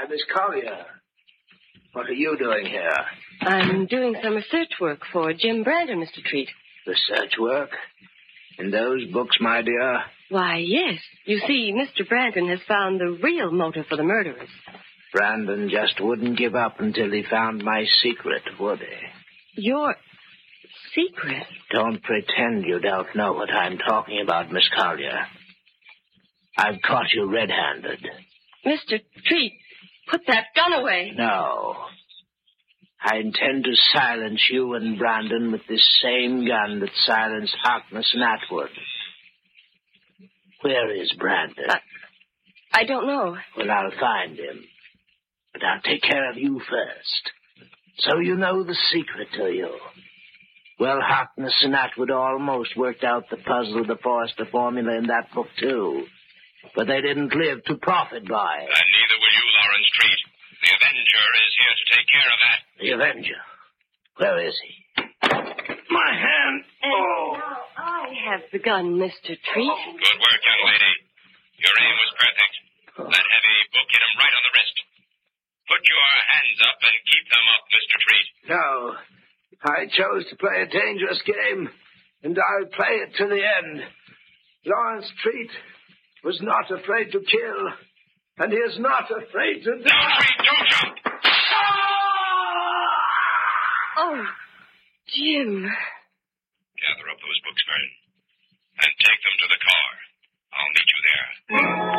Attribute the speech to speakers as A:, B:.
A: Miss Collier. What are you doing here?
B: I'm doing some research work for Jim Brandon, Mr. Treat.
A: Research work? In those books, my dear?
B: Why, yes. You see, Mr. Brandon has found the real motive for the murderers.
A: Brandon just wouldn't give up until he found my secret, would he?
B: Your secret?
A: Don't pretend you don't know what I'm talking about, Miss Collier. I've caught you red-handed.
B: Mr. Treat, put that gun away.
A: No. I intend to silence you and Brandon with this same gun that silenced Harkness and Atwood. Where is Brandon?
B: I don't know.
A: Well, I'll find him. But I'll take care of you first. So you know the secret, do you? Well, Harkness and Atwood almost worked out the puzzle of the Forrester formula in that book, too. But they didn't live to profit by it.
C: And neither will you, Lawrence Treat. The Avenger is here to take care of that.
A: The Avenger? Where is he? My hand! Oh!
B: Now I have the gun, Mr. Treat.
C: Good work, young lady. Your aim was perfect. That heavy book hit him right on the wrist. Put your hands up and keep them up, Mr. Treat.
A: No. I chose to play a dangerous game, and I'll play it to the end. Lawrence Treat was not afraid to kill, and he is not afraid to die.
C: No, Treat, don't jump!
B: Oh, Jim.
C: Gather up those books, Vern, and take them to the car. I'll meet you there.